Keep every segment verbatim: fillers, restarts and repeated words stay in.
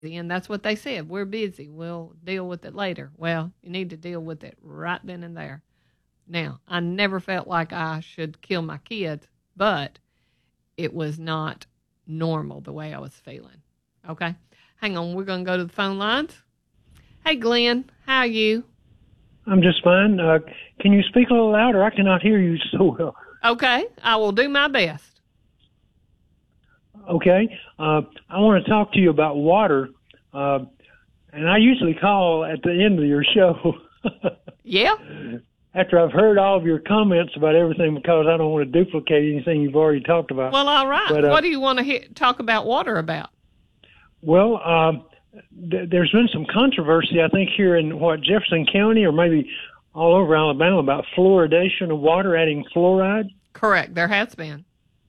And that's what they said. We're busy. We'll deal with it later. Well, you need to deal with it right then and there. Now, I never felt like I should kill my kids, but it was not normal the way I was feeling. Okay? Hang on. We're going to go to the phone lines. Hey, Glenn. How are you? I'm just fine. Uh, can you speak a little louder? I cannot hear you so well. Okay. I will do my best. Okay. Uh, I want to talk to you about water. Uh, and I usually call at the end of your show. Yeah. After I've heard all of your comments about everything, because I don't want to duplicate anything you've already talked about. Well, all right. But, uh, what do you want to hear, talk about water about? Well, um, th- there's been some controversy, I think, here in, what, Jefferson County or maybe all over Alabama about fluoridation of water, adding fluoride. Correct. There has been.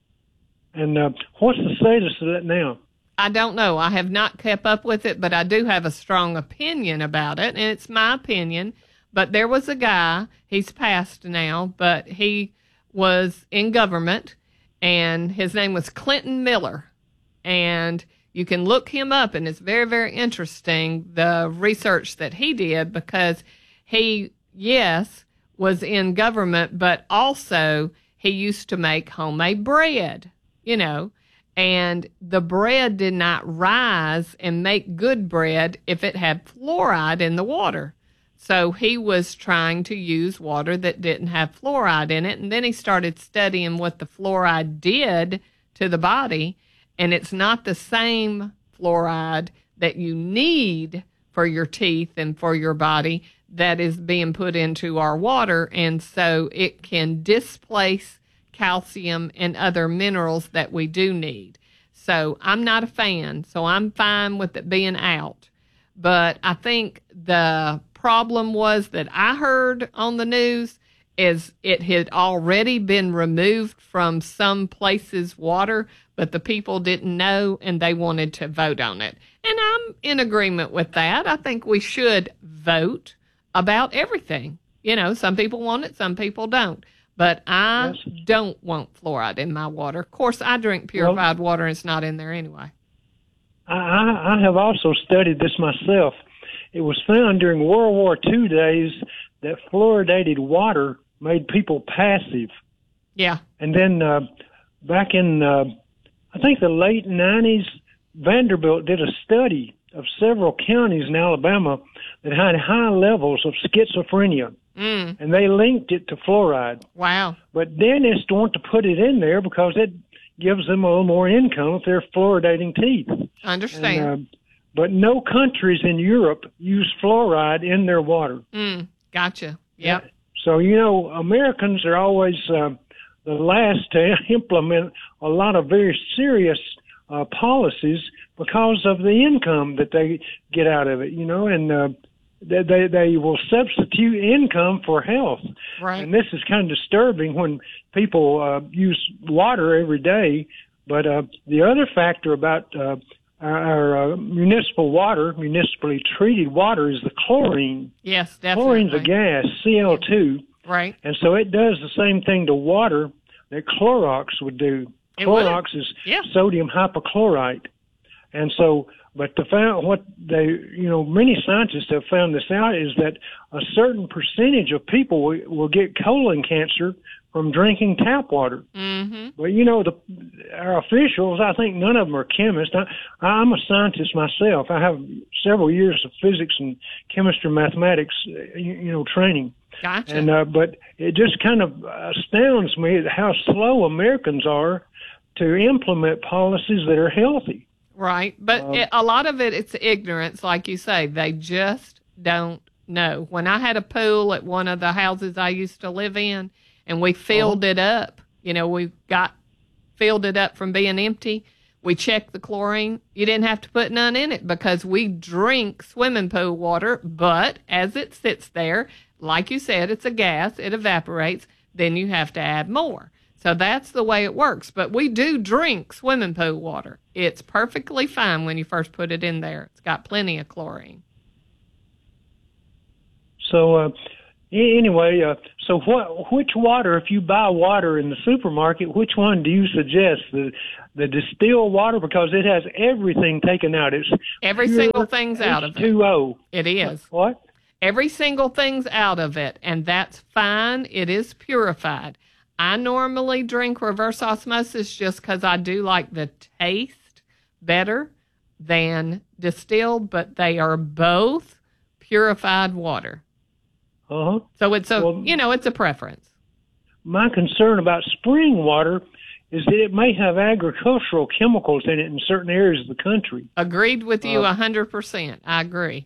And uh, what's the status of that now? I don't know. I have not kept up with it, but I do have a strong opinion about it, and it's my opinion. But there was a guy, he's passed now, but he was in government, and his name was Clinton Miller. And you can look him up, and it's very, very interesting, the research that he did, because he, yes, was in government, but also he used to make homemade bread, you know, and the bread did not rise and make good bread if it had fluoride in the water. So he was trying to use water that didn't have fluoride in it, and then he started studying what the fluoride did to the body, and it's not the same fluoride that you need for your teeth and for your body that is being put into our water, and so it can displace calcium and other minerals that we do need. So I'm not a fan, so I'm fine with it being out. But I think the problem was that I heard on the news is it had already been removed from some places' water, but the people didn't know and they wanted to vote on it. And I'm in agreement with that. I think we should vote about everything. You know, some people want it, some people don't. But I yes. don't want fluoride in my water. Of course, I drink purified well, water and it's not in there anyway. I, I have also studied this myself. It was found during World War Two days that fluoridated water made people passive. Yeah. And then uh, back in, uh, I think the late nineties, Vanderbilt did a study of several counties in Alabama that had high levels of schizophrenia. Mm. And they linked it to fluoride. Wow. But dentists want to put it in there because it gives them a little more income if they're fluoridating teeth. I understand. And, uh, but no countries in Europe use fluoride in their water. Mm. Gotcha. Yep. So, you know, Americans are always uh, the last to implement a lot of very serious uh, policies because of the income that they get out of it, you know, and uh, they, they they will substitute income for health. Right. And this is kind of disturbing when people uh, use water every day. But uh, the other factor about uh, our, our uh, municipal water, municipally treated water, is the chlorine. Yes, definitely. Chlorine's a gas, C L two. Right. And so it does the same thing to water that Clorox would do. It Clorox would. is yeah. sodium hypochlorite. And so, but the found, what they, you know, many scientists have found this out is that a certain percentage of people will, will get colon cancer from drinking tap water. Mm-hmm. But, you know, the our officials, I think none of them are chemists. I, I'm a scientist myself. I have several years of physics and chemistry, mathematics, you, you know, training. Gotcha. And uh, but it just kind of astounds me how slow Americans are to implement policies that are healthy. Right. But um, it, a lot of it, it's ignorance, like you say. They just don't know. When I had a pool at one of the houses I used to live in, and we filled uh-huh. it up, you know, we got filled it up from being empty. We checked the chlorine. You didn't have to put none in it because we drink swimming pool water, but as it sits there, like you said, it's a gas, it evaporates, then you have to add more. So that's the way it works. But we do drink swimming pool water. It's perfectly fine when you first put it in there. It's got plenty of chlorine. So, uh, Anyway, uh, so what? Which water, if you buy water in the supermarket, which one do you suggest? The the distilled water, because it has everything taken out. It's every single thing's out of it. H two O. It is. What? Every single thing's out of it, and that's fine. It is purified. I normally drink reverse osmosis just because I do like the taste better than distilled, but they are both purified water. Uh-huh. So it's a, well, you know, it's a preference. My concern about spring water is that it may have agricultural chemicals in it in certain areas of the country. Agreed with you uh, one hundred percent. I agree.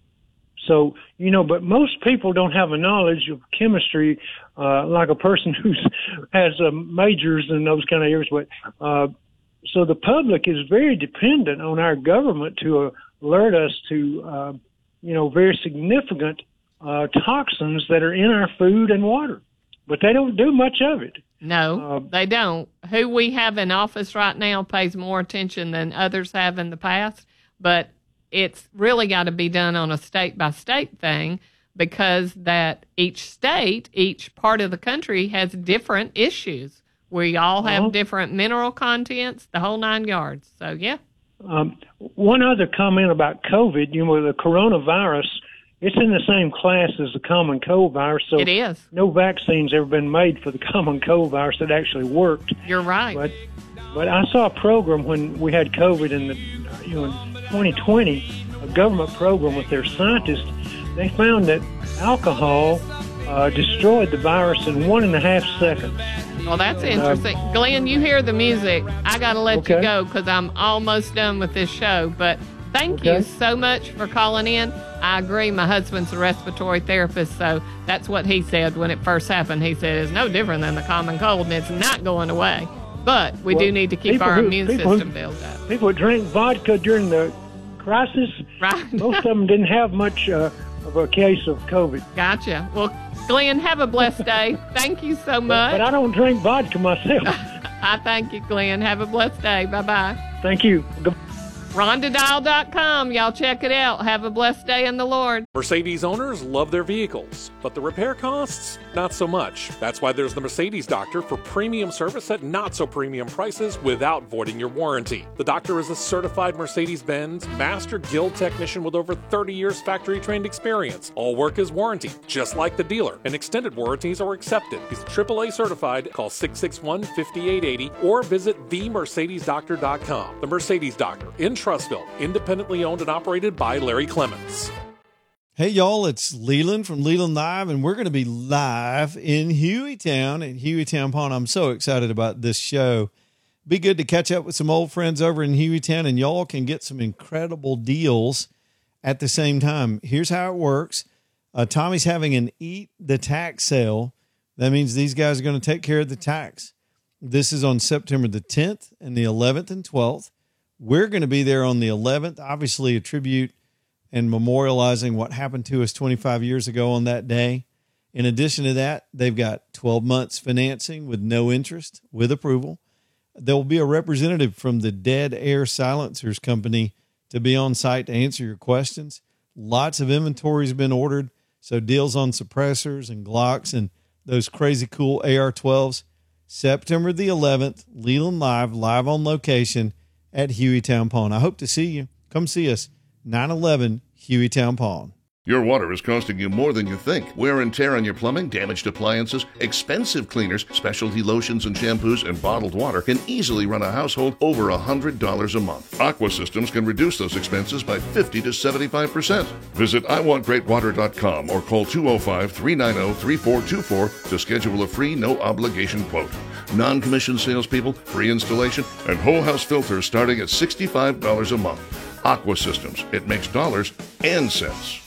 So, you know, but most people don't have a knowledge of chemistry uh, like a person who has uh, majors in those kind of areas. But uh, so the public is very dependent on our government to uh, alert us to, uh, you know, very significant Uh, toxins that are in our food and water, but they don't do much of it. No, uh, they don't. Who we have in office right now pays more attention than others have in the past, but it's really got to be done on a state-by-state thing, because that each state, each part of the country has different issues. We all have uh-huh. different mineral contents, the whole nine yards. So, yeah. Um, one other comment about COVID, you know, the coronavirus, it's in the same class as the common cold virus. So it is. No vaccine's ever been made for the common cold virus that actually worked. You're right. But but I saw a program when we had COVID in the you know in twenty twenty, a government program with their scientists. They found that alcohol uh, destroyed the virus in one and a half seconds. Well, that's interesting. Uh, Glenn, you hear the music. I got to let okay. you go because I'm almost done with this show. But thank okay. you so much for calling in. I agree. My husband's a respiratory therapist, so that's what he said when it first happened. He said it's no different than the common cold, and it's not going away. But we well, do need to keep our who, immune system built up. People who drank vodka during the crisis, right. most of them didn't have much uh, of a case of COVID. Gotcha. Well, Glenn, have a blessed day. Thank you so much. But, but I don't drink vodka myself. I thank you, Glenn. Have a blessed day. Bye-bye. Thank you. Goodbye. Rhonda Dial dot com. Y'all check it out. Have a blessed day in the Lord. Mercedes owners love their vehicles, but the repair costs, not so much. That's why there's the Mercedes Doctor for premium service at not-so-premium prices without voiding your warranty. The Doctor is a certified Mercedes-Benz Master Guild technician with over thirty years factory-trained experience. All work is warranty, just like the dealer, and extended warranties are accepted. He's triple A certified. Call six six one, five eight eight zero or visit the mercedes doctor dot com. The Mercedes Doctor in Trussville, independently owned and operated by Larry Clements. Hey, y'all, it's Leland from Leland Live, and we're going to be live in Hueytown at Hueytown Pawn. I'm so excited about this show. Be good to catch up with some old friends over in Hueytown, and y'all can get some incredible deals at the same time. Here's how it works. Uh, Tommy's having an Eat the Tax sale. That means these guys are going to take care of the tax. This is on September the tenth and the eleventh and twelfth. We're going to be there on the eleventh, obviously a tribute and memorializing what happened to us twenty-five years ago on that day. In addition to that, they've got twelve months financing with no interest, with approval. There will be a representative from the Dead Air Silencers Company to be on site to answer your questions. Lots of inventory has been ordered, so deals on suppressors and Glocks and those crazy cool A R twelves. September the eleventh, Leland Live, live on location at Hueytown Pawn. I hope to see you. Come see us, nine eleven Hueytown Pawn. Your water is costing you more than you think. Wear and tear on your plumbing, damaged appliances, expensive cleaners, specialty lotions and shampoos, and bottled water can easily run a household over one hundred dollars a month. Aqua Systems can reduce those expenses by fifty to seventy-five percent. Visit I want great water dot com or call two oh five, three nine oh, three four two four to schedule a free, no-obligation quote. Non-commissioned salespeople, free installation, and whole house filters starting at sixty-five dollars a month. Aqua Systems. It makes dollars and cents.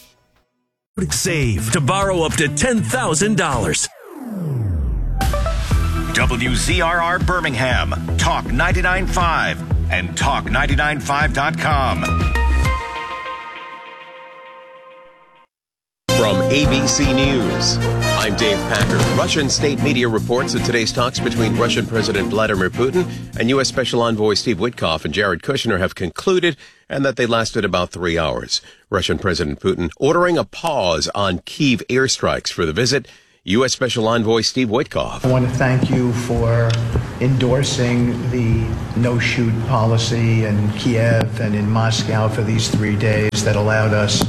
Save to borrow up to ten thousand dollars. W Z R R Birmingham, Talk ninety-nine point five, and talk ninety-nine five dot com. From A B C News, I'm Dave Packer. Russian state media reports that today's talks between Russian President Vladimir Putin and U S. Special Envoy Steve Witkoff and Jared Kushner have concluded and that they lasted about three hours. Russian President Putin ordering a pause on Kyiv airstrikes for the visit. U S. Special Envoy Steve Witkoff. I want to thank you for endorsing the no-shoot policy in Kiev and in Moscow for these three days that allowed us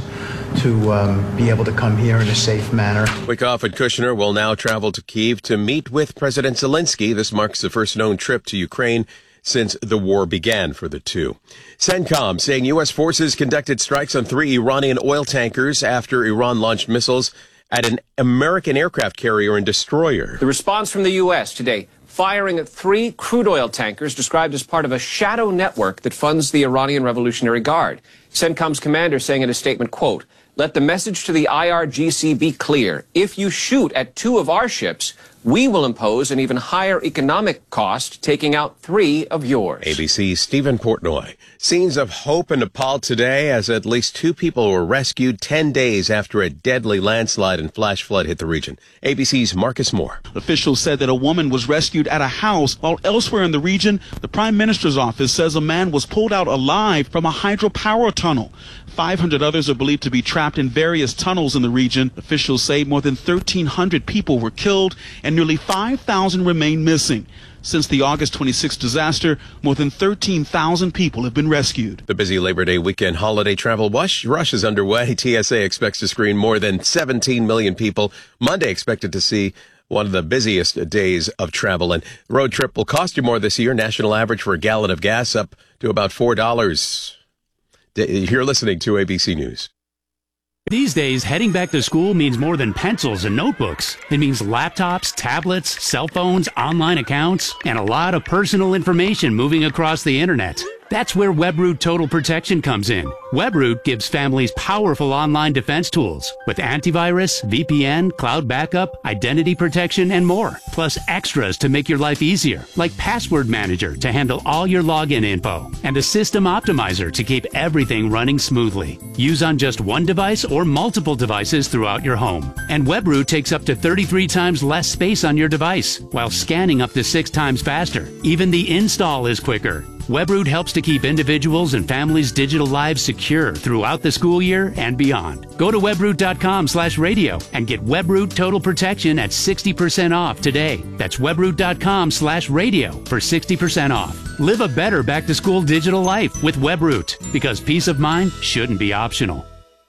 to um, be able to come here in a safe manner. Witkoff and Kushner will now travel to Kyiv to meet with President Zelensky. This marks the first known trip to Ukraine since the war began for the two. CENTCOM saying U S forces conducted strikes on three Iranian oil tankers after Iran launched missiles at an American aircraft carrier and destroyer. The response from the U S today, firing at three crude oil tankers described as part of a shadow network that funds the Iranian Revolutionary Guard. CENTCOM's commander saying in a statement, quote, "Let the message to the I R G C be clear. If you shoot at two of our ships, we will impose an even higher economic cost, taking out three of yours." A B C's Stephen Portnoy. Scenes of hope in Nepal today as at least two people were rescued ten days after a deadly landslide and flash flood hit the region. A B C's Marcus Moore. Officials said that a woman was rescued at a house, while elsewhere in the region, the Prime Minister's office says a man was pulled out alive from a hydropower tunnel. five hundred others are believed to be trapped in various tunnels in the region. Officials say more than thirteen hundred people were killed and nearly five thousand remain missing. Since the August twenty-sixth disaster, more than thirteen thousand people have been rescued. The busy Labor Day weekend holiday travel rush, rush is underway. T S A expects to screen more than seventeen million people. Monday expected to see one of the busiest days of travel. And road trip will cost you more this year. National average for a gallon of gas up to about four dollars. You're listening to A B C News. These days, heading back to school means more than pencils and notebooks. It means laptops, tablets, cell phones, online accounts, and a lot of personal information moving across the internet. That's where Webroot Total Protection comes in. Webroot gives families powerful online defense tools with antivirus, V P N, cloud backup, identity protection, and more. Plus extras to make your life easier, like Password Manager to handle all your login info, and a System Optimizer to keep everything running smoothly. Use on just one device or multiple devices throughout your home. And Webroot takes up to thirty-three times less space on your device, while scanning up to six times faster. Even the install is quicker. Webroot helps to keep individuals and families' digital lives secure throughout the school year and beyond. Go to webroot.com slash radio and get Webroot Total Protection at sixty percent off today. That's webroot.com slash radio for sixty percent off. Live a better back-to-school digital life with Webroot, because peace of mind shouldn't be optional.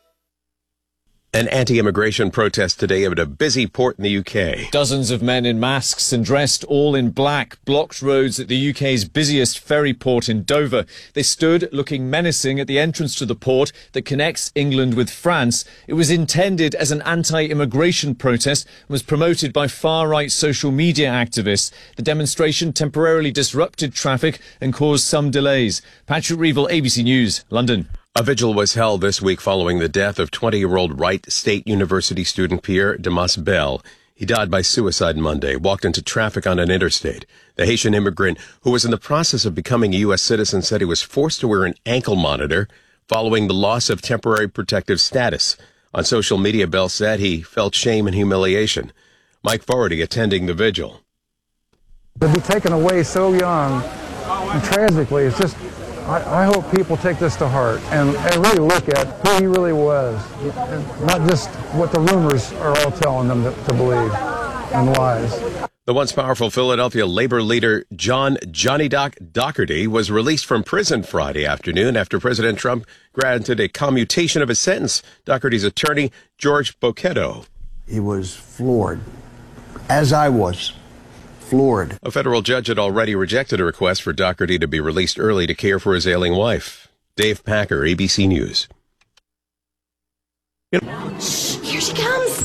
An anti-immigration protest today at a busy port in the U K. Dozens of men in masks and dressed all in black blocked roads at the U K's busiest ferry port in Dover. They stood looking menacing at the entrance to the port that connects England with France. It was intended as an anti-immigration protest and was promoted by far-right social media activists. The demonstration temporarily disrupted traffic and caused some delays. Patrick Reevell, A B C News, London. A vigil was held this week following the death of twenty-year-old Wright State University student Pierre Damas-Bell. He died by suicide Monday, walked into traffic on an interstate. The Haitian immigrant, who was in the process of becoming a U S citizen, said he was forced to wear an ankle monitor following the loss of temporary protective status. On social media, Bell said he felt shame and humiliation. Mike Fogarty attending the vigil. To be taken away so young and tragically, it's just... I, I hope people take this to heart and, and really look at who he really was, not just what the rumors are all telling them to, to believe and lies. The once powerful Philadelphia labor leader John Johnny Doc Doherty was released from prison Friday afternoon after President Trump granted a commutation of his sentence. Doherty's attorney, George Bocchetto. He was floored, as I was. Floored. A federal judge had already rejected a request for Doherty to be released early to care for his ailing wife. Dave Packer, A B C News. Shh, here she comes.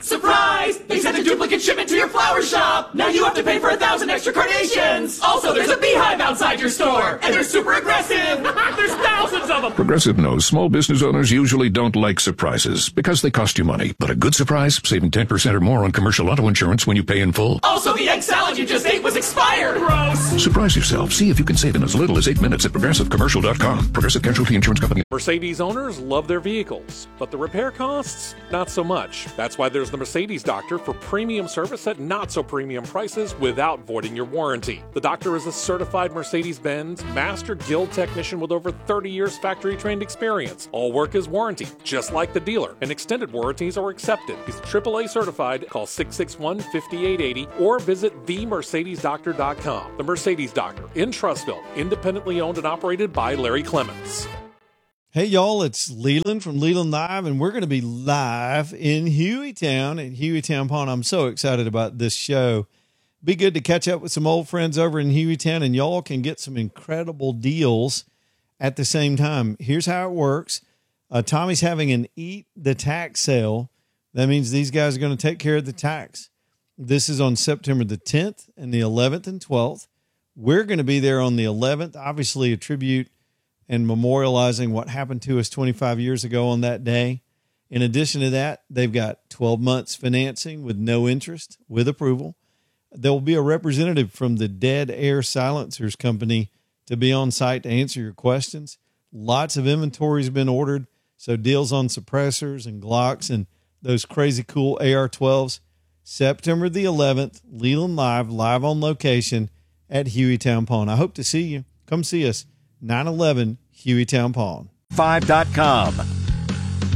Surprise! They sent a duplicate shipment to your flower shop! Now you have to pay for a thousand extra carnations! Also, there's a beehive outside your store! And they're super aggressive! There's thousands of them! Progressive knows small business owners usually don't like surprises because they cost you money. But a good surprise, saving ten percent or more on commercial auto insurance when you pay in full. Also, the egg salad you just ate was expired! Gross! Surprise yourself. See if you can save in as little as eight minutes at progressive commercial dot com. Progressive Casualty Insurance Company. Mercedes owners love their vehicles, but the repair costs, not so much. That's why there's the Mercedes Doctor for premium service at not so premium prices without voiding your warranty. The doctor is a certified Mercedes-Benz Master Guild technician with over thirty years factory trained experience. All work is warranty, just like the dealer, and extended warranties are accepted. He's triple A certified. Call six six one, five eight eight zero or visit the mercedes doctor dot com. The Mercedes Doctor in Trussville, independently owned and operated by Larry Clements. Hey, y'all, it's Leland from Leland Live, and we're going to be live in Hueytown at Hueytown Pawn. I'm so excited about this show. Be good to catch up with some old friends over in Hueytown, and y'all can get some incredible deals at the same time. Here's how it works. Uh, Tommy's having an Eat the Tax sale. That means these guys are going to take care of the tax. This is on September the tenth and the eleventh and twelfth. We're going to be there on the eleventh, obviously a tribute and memorializing what happened to us twenty-five years ago on that day. In addition to that, they've got twelve months financing with no interest, with approval. There will be a representative from the Dead Air Silencers Company to be on site to answer your questions. Lots of inventory has been ordered, so deals on suppressors and Glocks and those crazy cool A R twelves. September the eleventh, Leland Live, live on location at Hueytown Pawn. I hope to see you. Come see us. nine eleven Hueytown Pawn. five dot com.